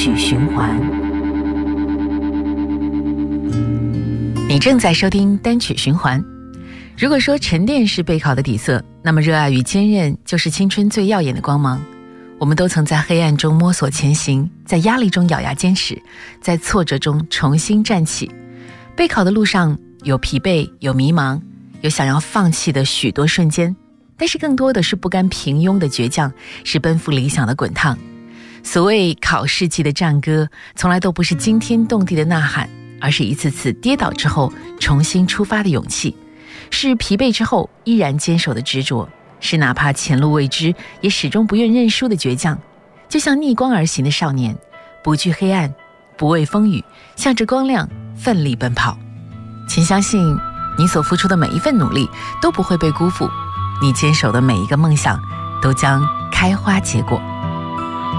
曲循环。你正在收听单曲循环。如果说沉淀是备考的底色，那么热爱与坚韧就是青春最耀眼的光芒。我们都曾在黑暗中摸索前行，在压力中咬牙坚持，在挫折中重新站起。备考的路上有疲惫，有迷茫，有想要放弃的许多瞬间，但是更多的是不甘平庸的倔强，是奔赴理想的滚烫。所谓考试季的战歌，从来都不是惊天动地的呐喊，而是一次次跌倒之后重新出发的勇气，是疲惫之后依然坚守的执着，是哪怕前路未知也始终不愿认输的倔强。就像逆光而行的少年，不惧黑暗，不畏风雨，向着光亮奋力奔跑。请相信，你所付出的每一份努力都不会被辜负，你坚守的每一个梦想都将开花结果。